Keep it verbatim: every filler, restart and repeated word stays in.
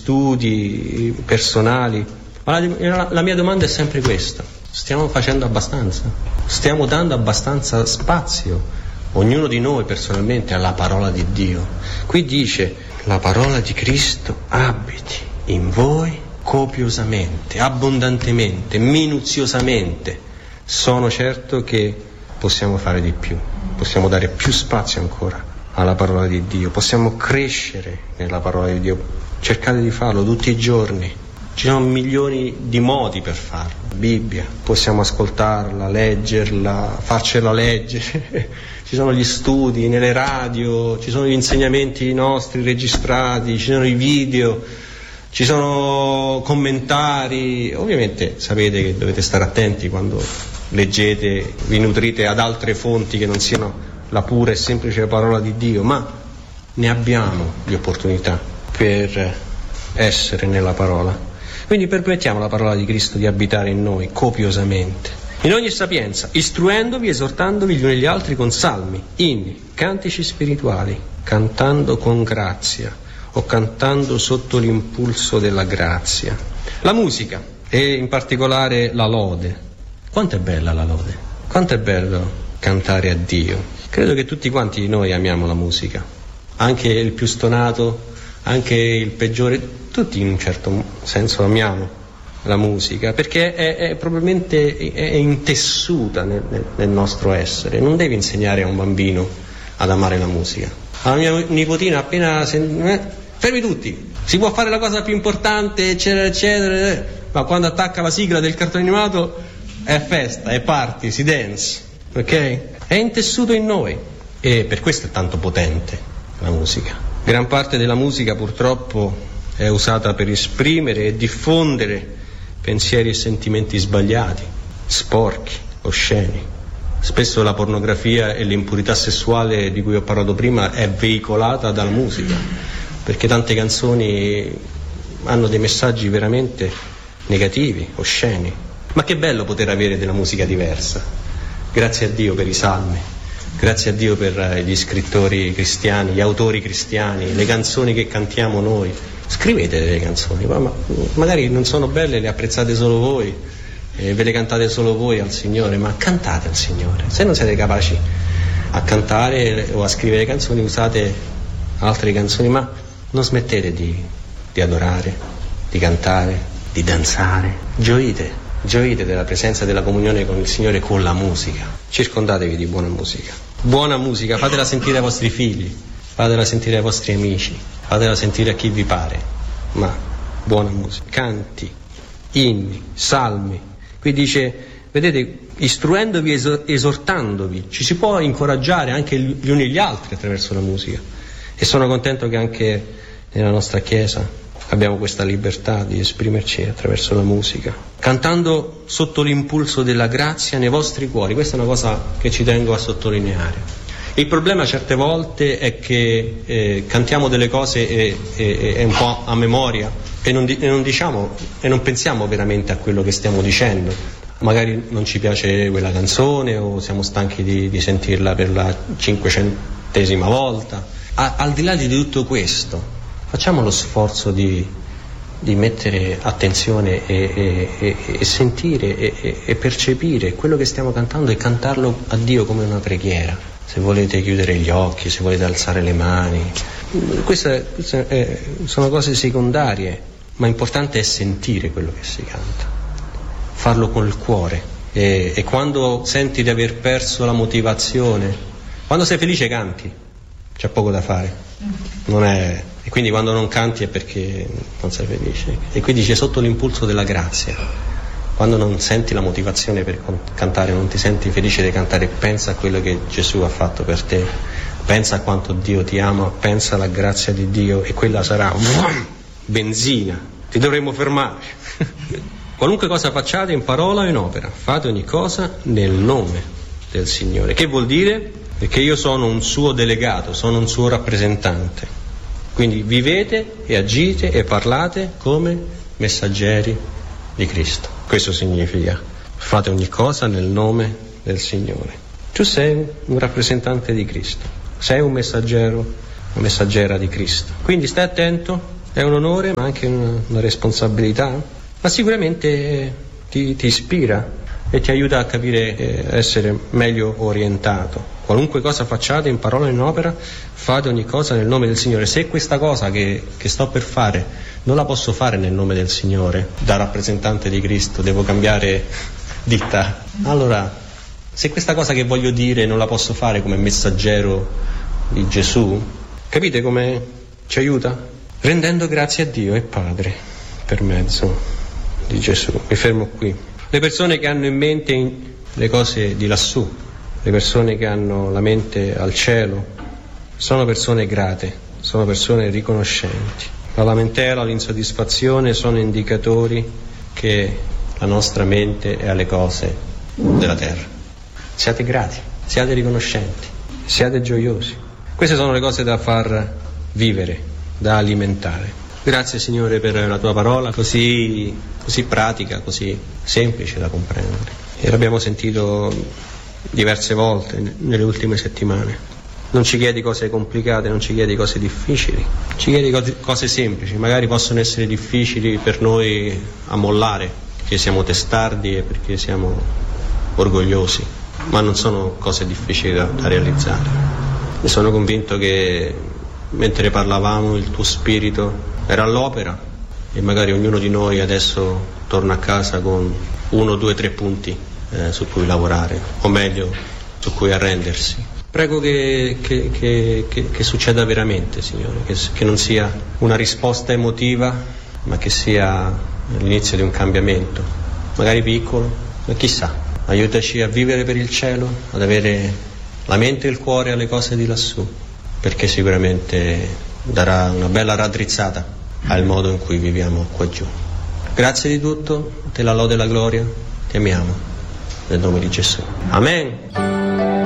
studi personali. Ma la, la mia domanda è sempre questa: stiamo facendo abbastanza? Stiamo dando abbastanza spazio, ognuno di noi personalmente, alla parola di Dio? Qui dice: la parola di Cristo abiti in voi copiosamente, abbondantemente, minuziosamente. Sono certo che possiamo fare di più, possiamo dare più spazio ancora alla parola di Dio, possiamo crescere nella parola di Dio. Cercate di farlo tutti i giorni. Ci sono milioni di modi per farlo. La Bibbia, possiamo ascoltarla, leggerla, farcela leggere. Ci sono gli studi nelle radio, ci sono gli insegnamenti nostri registrati, ci sono i video, ci sono commentari. Ovviamente sapete che dovete stare attenti quando leggete, vi nutrite ad altre fonti che non siano la pura e semplice parola di Dio, ma ne abbiamo di opportunità per essere nella parola. Quindi permettiamo alla parola di Cristo di abitare in noi copiosamente, in ogni sapienza, istruendovi, esortandovi gli uni gli altri con salmi, inni, cantici spirituali, cantando con grazia o cantando sotto l'impulso della grazia. La musica, e in particolare la lode. Quanto è bella la lode? Quanto è bello cantare a Dio. Credo che tutti quanti noi amiamo la musica, anche il più stonato, anche il peggiore. Tutti in un certo senso amiamo la musica, perché è, è probabilmente è intessuta nel, nel, nel nostro essere. Non devi insegnare a un bambino ad amare la musica. Alla mia nipotina appena sen- eh, fermi tutti, si può fare la cosa più importante, eccetera eccetera, eh. Ma quando attacca la sigla del cartone animato è festa, è party, si dance, ok? È intessuto in noi, e per questo è tanto potente la musica. Gran parte della musica purtroppo è usata per esprimere e diffondere pensieri e sentimenti sbagliati, sporchi, osceni. Spesso la pornografia e l'impurità sessuale di cui ho parlato prima è veicolata dalla musica, perché tante canzoni hanno dei messaggi veramente negativi, osceni. Ma che bello poter avere della musica diversa. Grazie a Dio per i salmi, grazie a Dio per gli scrittori cristiani, gli autori cristiani, le canzoni che cantiamo noi. Scrivete delle canzoni, ma magari non sono belle, le apprezzate solo voi, eh, ve le cantate solo voi al Signore, ma cantate al Signore. Se non siete capaci a cantare o a scrivere canzoni, usate altre canzoni, ma non smettete di, di adorare, di cantare, di danzare. Gioite, gioite della presenza, della comunione con il Signore con la musica. Circondatevi di buona musica. Buona musica, fatela sentire ai vostri figli, fatela sentire ai vostri amici, fatela sentire a chi vi pare, ma buona musica. Canti, inni, salmi. Qui dice, vedete, istruendovi, esortandovi. Ci si può incoraggiare anche gli uni gli altri attraverso la musica, e sono contento che anche nella nostra Chiesa abbiamo questa libertà di esprimerci attraverso la musica, cantando sotto l'impulso della grazia nei vostri cuori. Questa è una cosa che ci tengo a sottolineare. Il problema certe volte è che eh, cantiamo delle cose e, e, e un po' a memoria e non, di, e non diciamo e non pensiamo veramente a quello che stiamo dicendo. Magari non ci piace quella canzone o siamo stanchi di, di sentirla per la cinquecentesima volta. A, al di là di tutto questo, facciamo lo sforzo di, di mettere attenzione e, e, e, e sentire e, e percepire quello che stiamo cantando e cantarlo a Dio come una preghiera. Se volete chiudere gli occhi, se volete alzare le mani, queste, queste eh, sono cose secondarie, ma importante è sentire quello che si canta, farlo col cuore, e, e quando senti di aver perso la motivazione, quando sei felice canti, c'è poco da fare, non è, e quindi quando non canti è perché non sei felice. E qui dice sotto l'impulso della grazia. Quando non senti la motivazione per cantare, non ti senti felice di cantare, pensa a quello che Gesù ha fatto per te, pensa a quanto Dio ti ama, pensa alla grazia di Dio, e quella sarà benzina, ti dovremmo fermare. Qualunque cosa facciate in parola o in opera, fate ogni cosa nel nome del Signore. Che vuol dire? Perché io sono un suo delegato, sono un suo rappresentante. Quindi vivete e agite e parlate come messaggeri di Cristo. Questo significa fate ogni cosa nel nome del Signore. Tu sei un rappresentante di Cristo, sei un messaggero, una messaggera di Cristo. Quindi stai attento È un onore, ma anche una, una responsabilità, ma sicuramente ti, ti ispira e ti aiuta a capire, eh, essere meglio orientato. Qualunque cosa facciate in parola e in opera, fate ogni cosa nel nome del Signore. Se questa cosa che, che sto per fare non la posso fare nel nome del Signore, da rappresentante di Cristo, devo cambiare ditta. Allora, se questa cosa che voglio dire non la posso fare come messaggero di Gesù, capite come ci aiuta? Rendendo grazie a Dio e Padre per mezzo di Gesù. Mi fermo qui. Le persone che hanno in mente le cose di lassù, le persone che hanno la mente al cielo, sono persone grate, sono persone riconoscenti. La lamentela, l'insoddisfazione sono indicatori che la nostra mente è alle cose della terra. Siate grati, siate riconoscenti, siate gioiosi. Queste sono le cose da far vivere, da alimentare. Grazie Signore per la tua parola così, così pratica, così semplice da comprendere. E l'abbiamo sentito diverse volte nelle ultime settimane. Non ci chiedi cose complicate, non ci chiedi cose difficili, ci chiedi cose semplici. Magari possono essere difficili per noi a mollare, perché siamo testardi e perché siamo orgogliosi, ma non sono cose difficili da, da realizzare. E sono convinto che mentre parlavamo il tuo spirito era all'opera e magari ognuno di noi adesso torna a casa con uno, due, tre punti eh, su cui lavorare, o meglio su cui arrendersi. Prego che, che, che, che, che succeda veramente, Signore, che, che non sia una risposta emotiva, ma che sia l'inizio di un cambiamento, magari piccolo, ma chissà. Aiutaci a vivere per il cielo, ad avere la mente e il cuore alle cose di lassù, perché sicuramente darà una bella raddrizzata al modo in cui viviamo qua giù. Grazie di tutto, te la lode e la gloria, ti amiamo, nel nome di Gesù. Amen.